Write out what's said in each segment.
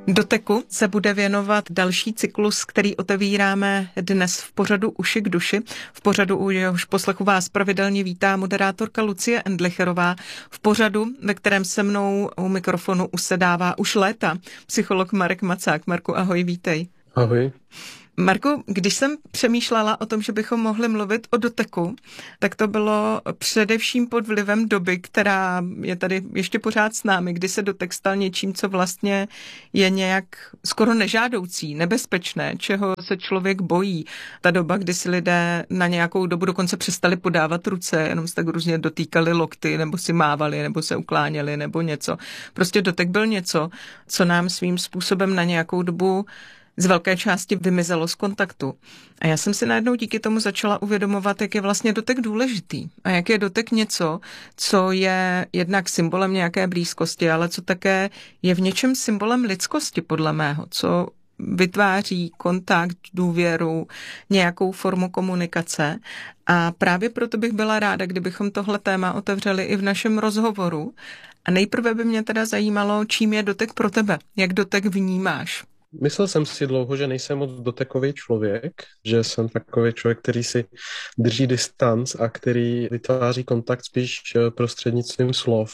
Doteku se bude věnovat další cyklus, který otevíráme dnes v pořadu Uši k duši. V pořadu, u jehož poslechu vás pravidelně vítá moderátorka Lucie Endlicherová. V pořadu, ve kterém se mnou u mikrofonu usedává už léta psycholog Marek Macák. Marku, ahoj, vítej. Ahoj. Marku, když jsem přemýšlela o tom, že bychom mohli mluvit o doteku, tak to bylo především pod vlivem doby, která je tady ještě pořád s námi, kdy se dotek stal něčím, co vlastně je nějak skoro nežádoucí, nebezpečné, čeho se člověk bojí. Ta doba, kdy si lidé na nějakou dobu dokonce přestali podávat ruce, jenom se tak různě dotýkali lokty, nebo si mávali, nebo se ukláněli, nebo něco. Prostě dotek byl něco, co nám svým způsobem na nějakou dobu z velké části vymizelo z kontaktu. A já jsem si najednou díky tomu začala uvědomovat, jak je vlastně dotek důležitý a jak je dotek něco, co je jednak symbolem nějaké blízkosti, ale co také je v něčem symbolem lidskosti, podle mého, co vytváří kontakt, důvěru, nějakou formu komunikace. A právě proto bych byla ráda, kdybychom tohle téma otevřeli i v našem rozhovoru. A nejprve by mě teda zajímalo, čím je dotek pro tebe, jak dotek vnímáš. Myslel jsem si dlouho, že nejsem moc dotekový člověk, že jsem takový člověk, který si drží distanc a který vytváří kontakt spíš prostřednictvím slov.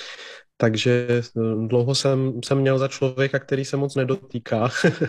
Takže dlouho jsem měl za člověka, který se moc nedotýká.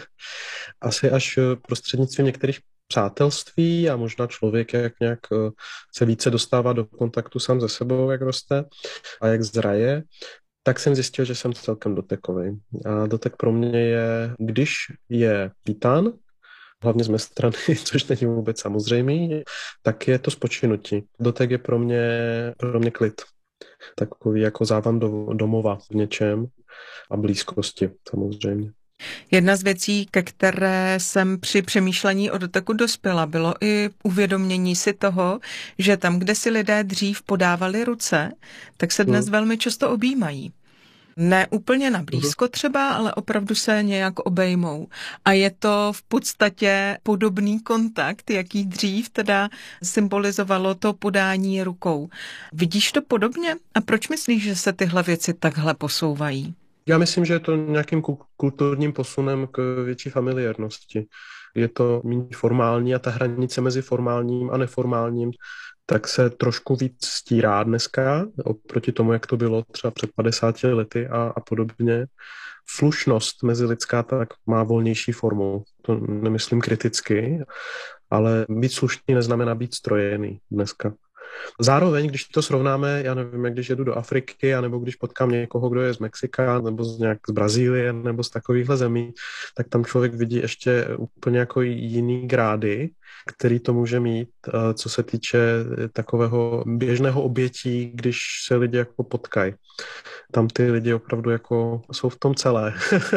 Asi až prostřednictvím některých přátelství a možná člověk, jak nějak se více dostává do kontaktu sám se sebou, jak roste a jak zraje, tak jsem zjistil, že jsem celkem dotekový. A dotek pro mě je, když je vítán, hlavně z mé strany, což není vůbec samozřejmý, tak je to spočinutí. Dotek je pro mě klid. Takový jako závan do domova v něčem a blízkosti samozřejmě. Jedna z věcí, ke které jsem při přemýšlení o doteku dospěla, bylo i uvědomění si toho, že tam, kde si lidé dřív podávali ruce, tak se dnes velmi často objímají. Ne úplně na blízko třeba, ale opravdu se nějak obejmou. A je to v podstatě podobný kontakt, jaký dřív teda symbolizovalo to podání rukou. Vidíš to podobně? A proč myslíš, že se tyhle věci takhle posouvají? Já myslím, že je to nějakým kulturním posunem k větší familiárnosti. Je to méně formální a ta hranice mezi formálním a neformálním tak se trošku víc stírá dneska, oproti tomu, jak to bylo třeba před 50 lety a podobně. Slušnost mezilidská tak má volnější formu. To nemyslím kriticky, ale být slušný neznamená být strojený dneska. Zároveň, když to srovnáme, já nevím, jak když jedu do Afriky, anebo když potkám někoho, kdo je z Mexika, nebo z Brazílie, nebo z takovýchhle zemí, tak tam člověk vidí ještě úplně jako jiný grády, který to může mít, co se týče takového běžného obětí, když se lidi jako potkají. Tam ty lidi opravdu jako jsou v tom celé.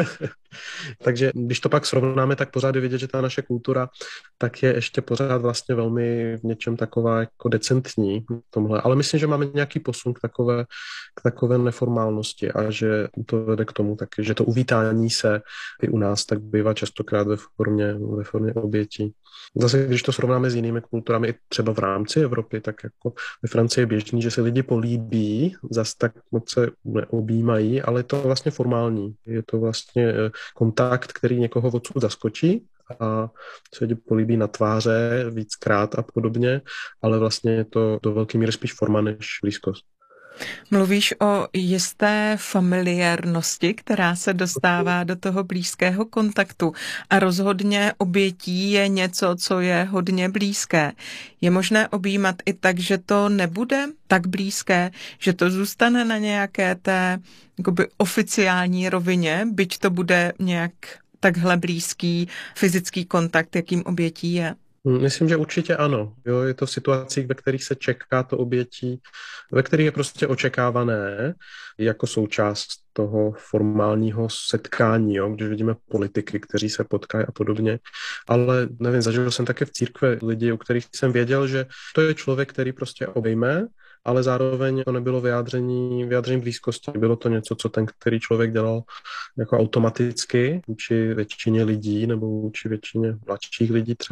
Takže když to pak srovnáme, tak pořád je vidět, že ta naše kultura tak je ještě pořád vlastně velmi v něčem taková jako decentní v tomhle. Ale myslím, že máme nějaký posun k takové neformálnosti a že to vede k tomu taky, že to uvítání se i u nás tak bývá častokrát ve formě obětí. Zase, když to srovnáme s jinými kulturami, i třeba v rámci Evropy, tak jako ve Francii je běžný, že se lidi políbí, zase tak moc se neobjímají, ale je to vlastně formální. Je to vlastně kontakt, který někoho odsud zaskočí a se lidi políbí na tváře víckrát a podobně, ale vlastně je to do velké míry spíš forma než blízkost. Mluvíš o jisté familiárnosti, která se dostává do toho blízkého kontaktu a rozhodně obětí je něco, co je hodně blízké. Je možné objímat i tak, že to nebude tak blízké, že to zůstane na nějaké té jakoby oficiální rovině, byť to bude nějak takhle blízký fyzický kontakt, jakým obětí je? Myslím, že určitě ano. Jo, je to v situacích, ve kterých se čeká to obětí, ve kterých je prostě očekávané jako součást toho formálního setkání, jo, když vidíme politiky, kteří se potkají a podobně. Ale nevím, zažil jsem také v církvi lidi, u kterých jsem věděl, že to je člověk, který prostě obejme, ale zároveň to nebylo vyjádření blízkosti. Bylo to něco, co ten, který člověk dělal jako automaticky vůči většině lidí nebo vůči většině mladších lidí třeba.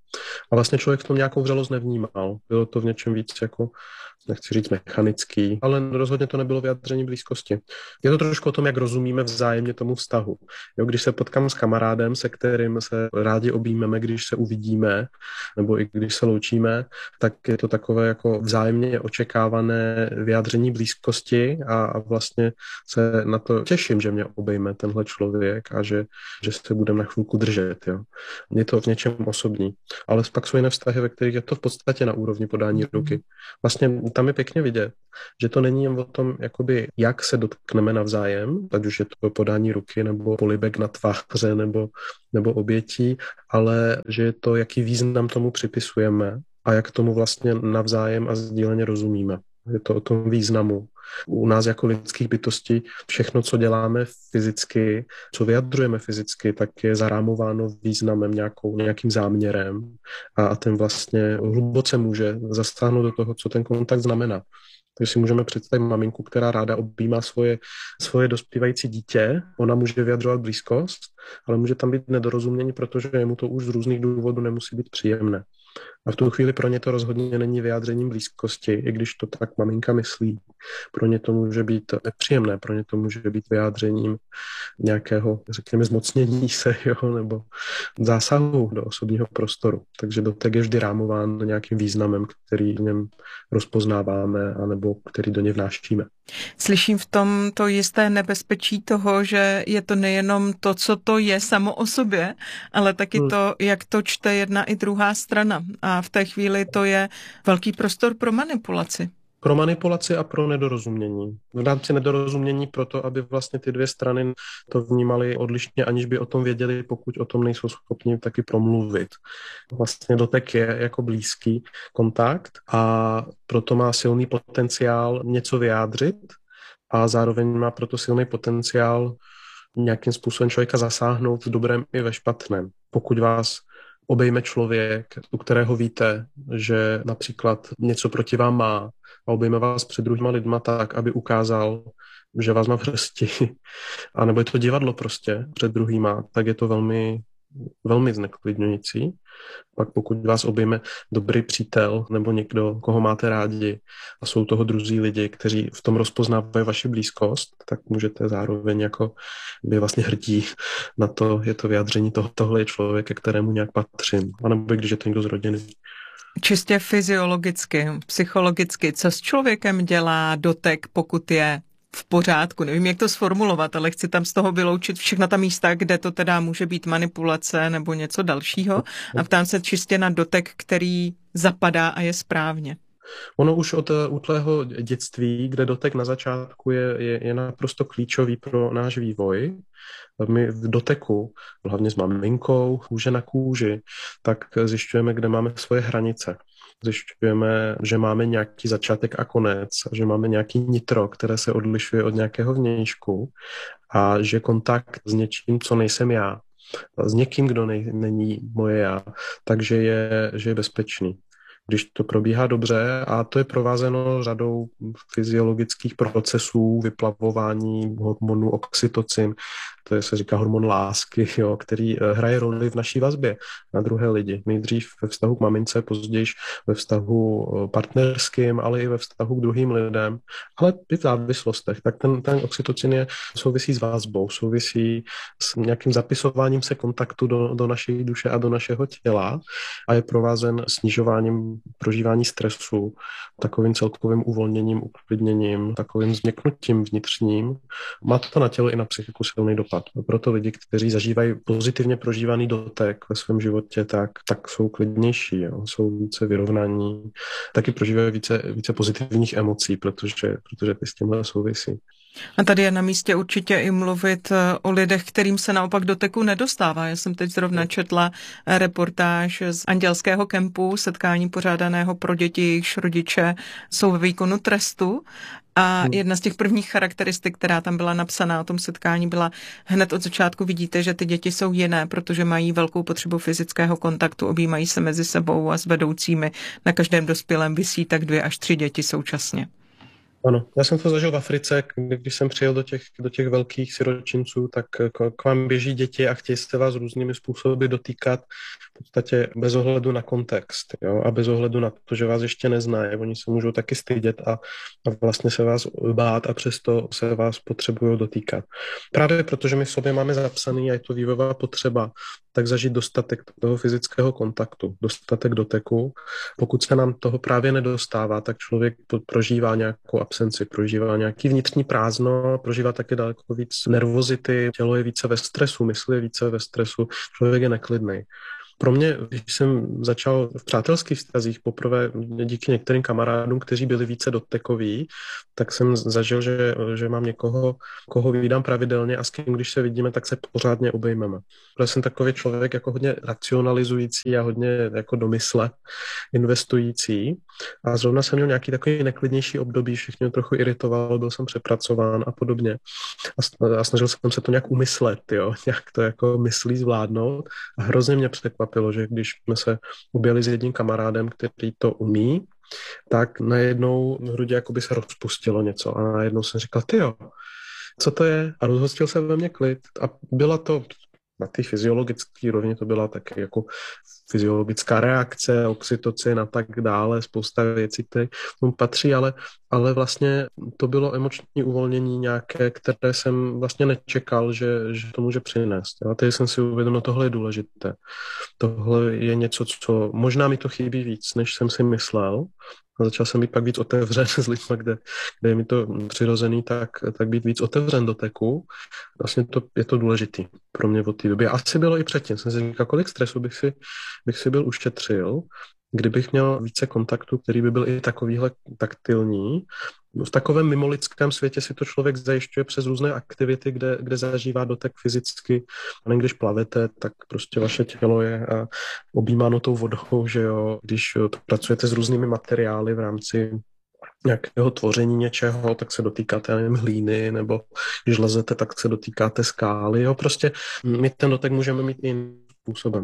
A vlastně člověk v tom nějakou vřelost nevnímal. Bylo to v něčem víc jako, nechci říct mechanický, ale rozhodně to nebylo vyjádření blízkosti. Je to trošku o tom, jak rozumíme vzájemně tomu vztahu. Jo, když se potkám s kamarádem, se kterým se rádi objímeme, když se uvidíme, nebo i když se loučíme, tak je to takové jako vzájemně očekávané vyjádření blízkosti a vlastně se na to těším, že mě obejme tenhle člověk a že se budeme na chvilku držet. Jo. Je to v něčem osobní. Ale pak jsou jiné vztahy, ve kterých je to v podstatě na úrovni podání ruky. Vlastně tam je pěkně vidět, že to není jen o tom, jakoby, jak se dotkneme navzájem, ať už je to podání ruky nebo polibek na tváře nebo obětí, ale že je to, jaký význam tomu připisujeme a jak tomu vlastně navzájem a sdíleně rozumíme. Je to o tom významu. U nás jako lidských bytostí všechno, co děláme fyzicky, co vyjadřujeme fyzicky, tak je zarámováno významem, nějakým záměrem a ten vlastně hluboce může zasáhnout do toho, co ten kontakt znamená. Takže si můžeme představit maminku, která ráda objímá svoje dospívající dítě. Ona může vyjadřovat blízkost, ale může tam být nedorozumění, protože jemu to už z různých důvodů nemusí být příjemné. A v tu chvíli pro ně to rozhodně není vyjádřením blízkosti, i když to tak maminka myslí. Pro ně to může být nepříjemné, pro ně to může být vyjádřením nějakého, řekněme, zmocnění se, jo, nebo zásahu do osobního prostoru. Takže dotek je vždy rámován nějakým významem, který v něm rozpoznáváme, anebo který do něj vnášíme. Slyším v tom to jisté nebezpečí toho, že je to nejenom to, co to je samo o sobě, ale taky to, jak to čte jedna i druhá strana. A v té chvíli to je velký prostor pro manipulaci. Pro manipulaci a pro nedorozumění. V rámci nedorozumění proto, aby vlastně ty dvě strany to vnímaly odlišně, aniž by o tom věděli, pokud o tom nejsou schopni taky promluvit. Vlastně dotek je jako blízký kontakt a proto má silný potenciál něco vyjádřit a zároveň má proto silný potenciál nějakým způsobem člověka zasáhnout v dobrém i ve špatném. Pokud vás obejme člověk, u kterého víte, že například něco proti vám má a obejme vás před druhýma lidma tak, aby ukázal, že vás má v hrsti, anebo je to divadlo prostě před druhýma, tak je to velmi, velmi zneklidňující. Pak pokud vás objeme dobrý přítel nebo někdo, koho máte rádi a jsou toho druzí lidi, kteří v tom rozpoznávají vaši blízkost, tak můžete zároveň jako by vlastně hrdí na to, je to vyjádření tohle je člověk, ke kterému nějak patřím, anebo když je to někdo z rodiny. Čistě fyziologicky, psychologicky, co s člověkem dělá dotek, pokud je v pořádku? Nevím, jak to sformulovat, ale chci tam z toho vyloučit všechna ta místa, kde to teda může být manipulace nebo něco dalšího a ptám se čistě na dotek, který zapadá a je správně. Ono už od útlého dětství, kde dotek na začátku je naprosto klíčový pro náš vývoj. My v doteku, hlavně s maminkou, kůže na kůži, tak zjišťujeme, kde máme svoje hranice. Zjišťujeme, že máme nějaký začátek a konec, že máme nějaký nitro, které se odlišuje od nějakého vnějšku a že kontakt s něčím, co nejsem já, s někým, kdo není moje já, takže je bezpečný. Když to probíhá dobře a to je provázeno řadou fyziologických procesů, vyplavování hormonu oxytocin, to se říká hormon lásky, jo, který hraje roli v naší vazbě na druhé lidi. Nejdřív ve vztahu k mamince, později ve vztahu partnerským, ale i ve vztahu k druhým lidem, ale i v závislostech. Tak ten oxytocin souvisí s vazbou, souvisí s nějakým zapisováním se kontaktu do naší duše a do našeho těla a je provázen snižováním prožívání stresu, takovým celkovým uvolněním, uklidněním, takovým změknutím vnitřním. Má to na tělo i na psychiku silný dopad. Proto lidi, kteří zažívají pozitivně prožívaný dotek ve svém životě, tak jsou klidnější, jo? Jsou více vyrovnaní, taky prožívají více pozitivních emocí, protože ty s tímhle souvisí. A tady je na místě určitě i mluvit o lidech, kterým se naopak doteku nedostává. Já jsem teď zrovna četla reportáž z Andělského kempu, setkání pořádaného pro děti, jejichž rodiče jsou ve výkonu trestu. A jedna z těch prvních charakteristik, která tam byla napsaná o tom setkání, byla hned od začátku vidíte, že ty děti jsou jiné, protože mají velkou potřebu fyzického kontaktu, objímají se mezi sebou a s vedoucími. Na každém dospělém visí tak 2 až 3 děti současně. Ano, já jsem to zažil v Africe, když jsem přijel do těch velkých siročinců, tak k vám běží děti a chtějí se vás různými způsoby dotýkat, v podstatě bez ohledu na kontext, jo, a bez ohledu na to, že vás ještě neznají. Oni se můžou taky stydět a vlastně se vás bát a přesto se vás potřebují dotýkat. Právě protože my v sobě máme zapsaný, a je to vývojová potřeba, tak zažít dostatek toho fyzického kontaktu, dostatek doteku. Pokud se nám toho právě nedostává, tak člověk prožívá nějakou absenci, prožívá nějaký vnitřní prázdno, prožívá taky daleko víc nervozity, tělo je více ve stresu, mysl je více ve stresu, člověk je neklidný. Pro mě, když jsem začal v přátelských vztazích poprvé díky některým kamarádům, kteří byli více dotekoví, tak jsem zažil, že mám někoho, koho vídám pravidelně a s kým, když se vidíme, tak se pořádně obejmeme. Já jsem takový člověk jako hodně racionalizující a hodně jako do mysle investující a zrovna jsem měl nějaký takový neklidnější období, všechno mě trochu iritovalo, byl jsem přepracován a podobně. A snažil jsem se to nějak umyslet, jo, nějak to jako myslí zvládnout a hrozně mě překvapilo, že když jsme se objeli s jedním kamarádem, který to umí, tak najednou v hrudi jakoby se rozpustilo něco a najednou jsem říkal, tyjo, co to je? A rozhostil se ve mně klid a byla to na té fyziologické rovně to byla taky jako fyziologická reakce, oxytocin a tak dále, spousta věcí, které k tomu patří, ale vlastně to bylo emoční uvolnění nějaké, které jsem vlastně nečekal, že to může přinést. A teď jsem si uvědomil, tohle je důležité. Tohle je něco, co možná mi to chybí víc, než jsem si myslel. A začal jsem být pak víc otevřen s lidmi, kde je mi to přirozený, tak být víc otevřen do teku. Vlastně je to důležitý pro mě od té doby. Asi bylo i předtím. Jsem si říkal, kolik stresu bych si byl ušetřil, kdybych měl více kontaktu, který by byl i takovýhle taktilní. V takovém mimolidském světě si to člověk zajišťuje přes různé aktivity, kde zažívá dotek fyzicky. A když plavete, tak prostě vaše tělo je objímáno tou vodou, že jo. Když pracujete s různými materiály v rámci nějakého tvoření něčeho, tak se dotýkáte, nevím, hlíny, nebo když lezete, tak se dotýkáte skály, jo. Prostě my ten dotek můžeme mít i jiným způsobem.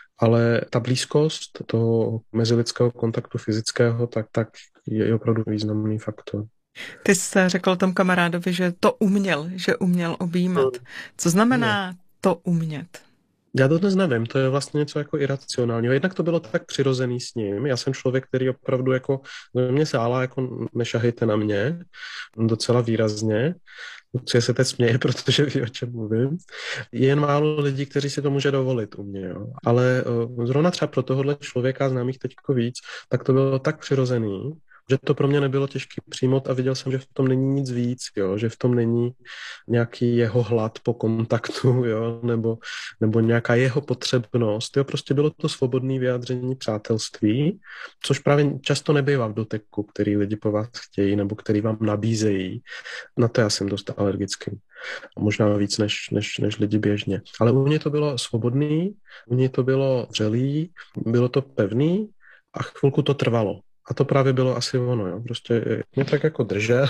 Ale ta blízkost toho mezilidského kontaktu fyzického, tak je opravdu významný faktor. Ty jsi řekl tomu kamarádovi, že to že uměl objímat. Co znamená to umět? Já to dnes nevím, to je vlastně něco jako iracionálního. Jednak to bylo tak přirozený s ním. Já jsem člověk, který opravdu jako ve mně sála, jako nešahejte na mě, docela výrazně. Lucie se teď směje, protože ví, o čem mluvím. Je jen málo lidí, kteří si to může dovolit u mě. Jo. Ale zrovna třeba pro tohohle člověka, znám jich teďko víc, tak to bylo tak přirozený, že to pro mě nebylo těžké přijmout a viděl jsem, že v tom není nic víc, jo, že v tom není nějaký jeho hlad po kontaktu, jo, nebo nějaká jeho potřebnost, jo, prostě bylo to svobodné vyjádření přátelství, což právě často nebývá v doteku, který lidi po vás chtějí nebo který vám nabízejí. Na to já jsem dost alergický. Možná víc než lidi běžně. Ale u mě to bylo svobodný, u mě to bylo vřelý, bylo to pevný a chvilku to trvalo. A to právě bylo asi ono, jo. Prostě mě tak jako držel,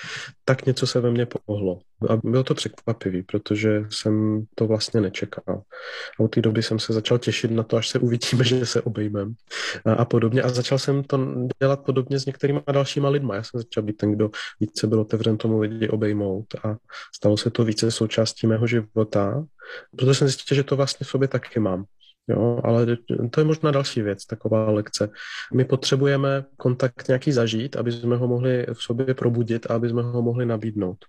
tak něco se ve mně pohlo. A bylo to překvapivý, protože jsem to vlastně nečekal. A od té doby jsem se začal těšit na to, až se uvidíme, že se obejmeme a podobně. A začal jsem to dělat podobně s některýma dalšíma lidma. Já jsem začal být ten, kdo více byl otevřen tomu lidi obejmout a stalo se to více součástí mého života, protože jsem zjistil, že to vlastně v sobě taky mám. Jo, ale to je možná další věc, taková lekce. My potřebujeme kontakt nějaký zažít, aby jsme ho mohli v sobě probudit a aby jsme ho mohli nabídnout.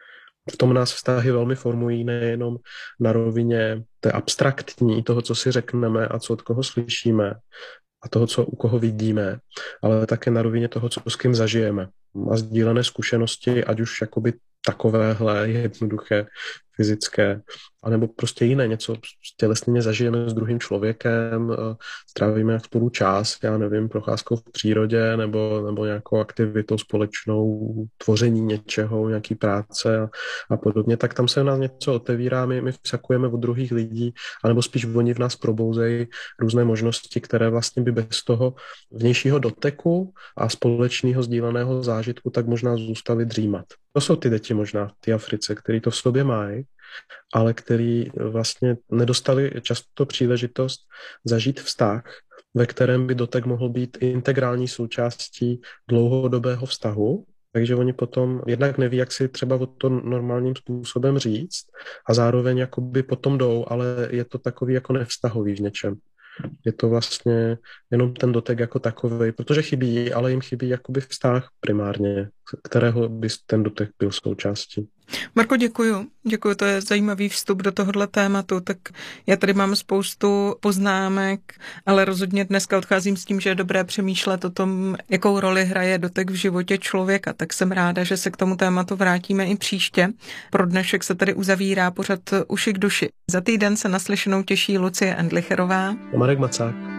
V tom nás vztahy velmi formují nejenom na rovině té abstraktní, toho, co si řekneme a co od koho slyšíme a toho, co u koho vidíme, ale také na rovině toho, co s kým zažijeme. A sdílené zkušenosti, ať už jakoby takovéhle jednoduché, fyzické, anebo prostě jiné, něco tělesně zažijeme s druhým člověkem, strávíme spolu čas, já nevím, procházkou v přírodě nebo nějakou aktivitou společnou, tvoření něčeho, nějaký práce a podobně, tak tam se v nás něco otevírá, my vsakujeme od druhých lidí, anebo spíš oni v nás probouzejí různé možnosti, které vlastně by bez toho vnějšího doteku a společného sdíleného zážitku tak možná zůstaly dřímat. To jsou ty děti možná v té Africe, který to v sobě mají, ale který vlastně nedostali často příležitost zažít vztah, ve kterém by dotek mohl být integrální součástí dlouhodobého vztahu Takže oni potom jednak neví, jak si třeba o to normálním způsobem říct a zároveň jakoby potom jdou, ale je to takový jako nevztahový v něčem. Je to vlastně jenom ten dotek jako takovej, protože chybí, ale jim chybí jakoby vztah primárně, kterého by ten dotek byl součástí. Marko, děkuju. Děkuju, to je zajímavý vstup do tohohle tématu. Tak já tady mám spoustu poznámek, ale rozhodně dneska odcházím s tím, že je dobré přemýšlet o tom, jakou roli hraje dotek v životě člověka. Tak jsem ráda, že se k tomu tématu vrátíme i příště. Pro dnešek se tady uzavírá pořad Uši k duši. Za týden se naslyšenou těší Lucie Endlicherová Marek Macák.